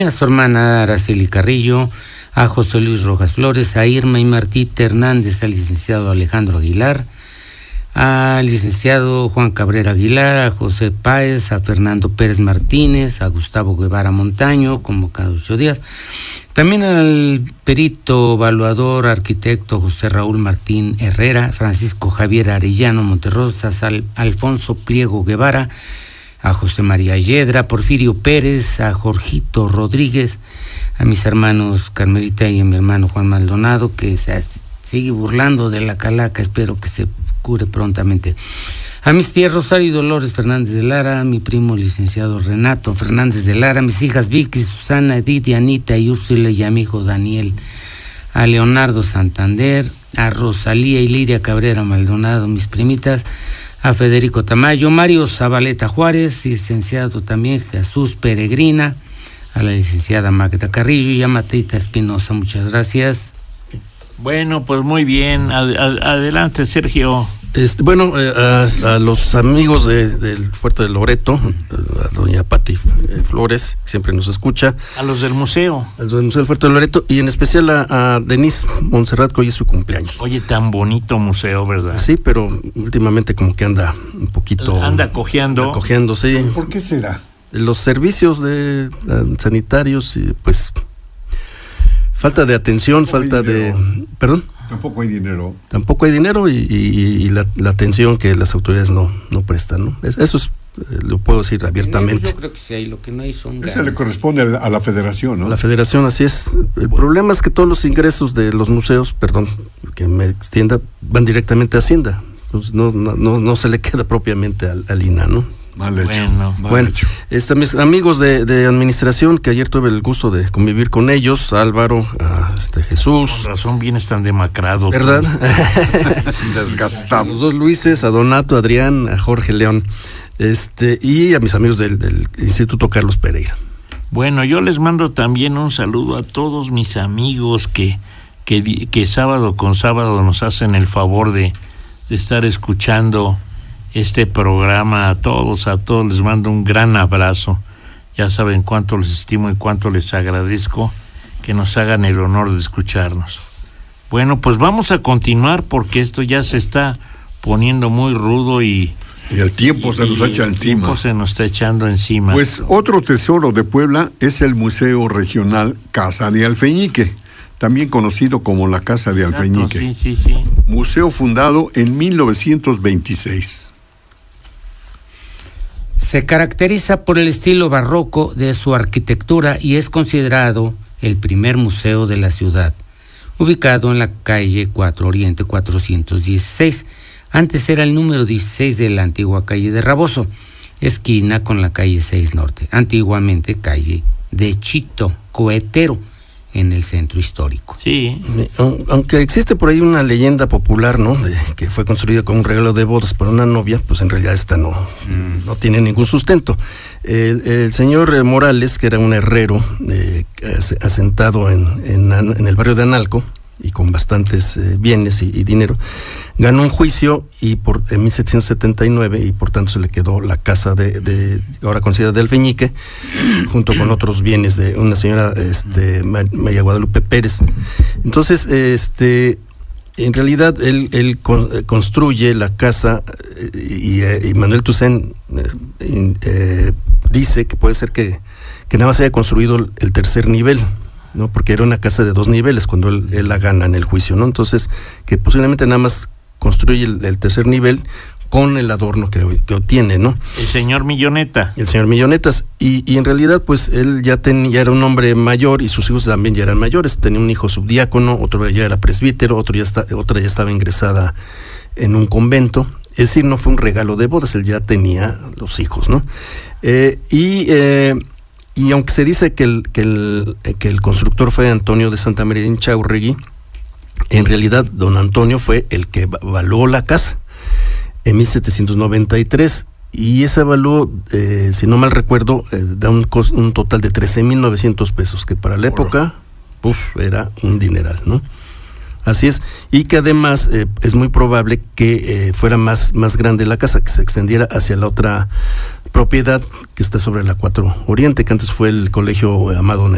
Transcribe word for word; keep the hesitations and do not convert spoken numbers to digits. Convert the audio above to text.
A su hermana Araceli Carrillo, a José Luis Rojas Flores, a Irma y Martita Hernández, al licenciado Alejandro Aguilar, al licenciado Juan Cabrera Aguilar, a José Páez, a Fernando Pérez Martínez, a Gustavo Guevara Montaño, como cada ocho días. También al perito evaluador, arquitecto José Raúl Martín Herrera, Francisco Javier Arellano Monterrosas, al Alfonso Pliego Guevara, a José María Yedra, Porfirio Pérez, a Jorgito Rodríguez, a mis hermanos Carmelita y a mi hermano Juan Maldonado, que se sigue burlando de la calaca, espero que se cure prontamente. A mis tías Rosario y Dolores Fernández de Lara, a mi primo licenciado Renato Fernández de Lara, a mis hijas Vicky, Susana, Edith, Anita y Úrsula y a mi hijo Daniel, a Leonardo Santander, a Rosalía y Lidia Cabrera Maldonado, mis primitas, a Federico Tamayo, Mario Zabaleta Juárez, licenciado también Jesús Peregrina, a la licenciada Magda Carrillo y a Matita Espinosa. Muchas gracias. Bueno, pues muy bien. Ad- ad- adelante, Sergio. Este, bueno, eh, a, a los amigos de, del Fuerte de Loreto, a doña Pati Flores, que siempre nos escucha. A los del museo. A los del Museo del Fuerte de Loreto, y en especial a, a Denise Montserrat, que hoy es su cumpleaños. Oye, tan bonito museo, ¿verdad? Sí, pero últimamente como que anda un poquito... Anda cojeando. Anda cojeando, sí. ¿Por qué será? Los servicios de uh, sanitarios, y, pues... Falta de atención, Tampoco falta hay de... dinero. ¿Perdón? Tampoco hay dinero. Tampoco hay dinero y, y, y la, la atención que las autoridades no, no prestan, ¿no? Eso es, eh, lo puedo decir abiertamente. Yo creo que sí hay, lo que no hay son Eso ganas. le corresponde a la, a la federación, ¿no? La federación, así es. El problema es que todos los ingresos de los museos, perdón, que me extienda, van directamente a Hacienda. Entonces no, no, no, no se le queda propiamente al, al I N A, ¿no? Mal hecho. Bueno, mal Bueno, hecho. este, mis amigos de, de administración, que ayer tuve el gusto de convivir con ellos, Álvaro, a este Jesús, con razón vienes tan demacrado. ¿verdad? Desgastado. Los dos Luises, a Donato, a Adrián, a Jorge León, este, y a mis amigos del, del Instituto Carlos Pereira. Bueno, yo les mando también un saludo a todos mis amigos que, que, di- que sábado con sábado nos hacen el favor de, de estar escuchando este programa. A todos, a todos les mando un gran abrazo. Ya saben cuánto les estimo y cuánto les agradezco que nos hagan el honor de escucharnos. Bueno, pues vamos a continuar porque esto ya se está poniendo muy rudo y... Y el tiempo se nos y echa el encima. tiempo se nos está echando encima. Pues otro tesoro de Puebla es el Museo Regional Casa de Alfeñique, también conocido como la Casa de Exacto, Alfeñique. sí, sí, sí. Museo fundado en mil novecientos veintiséis. Se caracteriza por el estilo barroco de su arquitectura y es considerado el primer museo de la ciudad, ubicado en la calle cuatro Oriente cuatrocientos dieciséis. Antes era el número dieciséis de la antigua calle de Raboso, esquina con la calle seis Norte, antiguamente calle de Chito Cohetero, en el centro histórico. Sí, Aunque existe por ahí una leyenda popular, ¿no? De que fue construida con un regalo de bodas para una novia, pues en realidad esta no, mm. no tiene ningún sustento. El, el señor Morales, que era un herrero eh, asentado en, en, en el barrio de Analco, y con bastantes eh, bienes y, y dinero, ganó un juicio y por en mil setecientos setenta y nueve, y por tanto se le quedó la casa de, de ahora conocida de Alfeñique, junto con otros bienes de una señora este, María Guadalupe Pérez. Entonces, este en realidad él, él con, eh, construye la casa y, y, y Manuel Toussaint eh, eh, dice que puede ser que, que nada más haya construido el tercer nivel, ¿no? Porque era una casa de dos niveles cuando él, él la gana en el juicio, ¿no? Entonces, que posiblemente nada más construye el, el tercer nivel con el adorno que, que obtiene, ¿no? el señor Milloneta. El señor Millonetas. Y, y en realidad, pues, él ya, ten, ya era un hombre mayor y sus hijos también ya eran mayores. Tenía un hijo subdiácono, otro ya era presbítero, otro ya está, otra ya estaba ingresada en un convento. Es decir, no fue un regalo de bodas, él ya tenía los hijos, ¿no? Eh, y... Eh, Y aunque se dice que el, que el, que el constructor fue Antonio de Santa María Inchaurregui, en realidad don Antonio fue el que evaluó la casa en mil setecientos noventa y tres, y ese avalúo, eh, si no mal recuerdo, eh, da un, un total de trece mil novecientos pesos, que para la época, uf, era un dineral, ¿no? Así es, y que además eh, es muy probable que eh, fuera más, más grande la casa, que se extendiera hacia la otra propiedad que está sobre la cuatro Oriente, que antes fue el Colegio Amado Nervo.